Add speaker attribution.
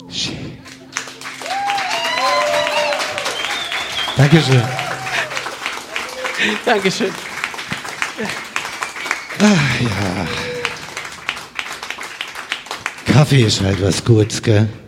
Speaker 1: Dankeschön.
Speaker 2: Dankeschön.
Speaker 1: Ach ja. Kaffee ist halt was Gutes, gell?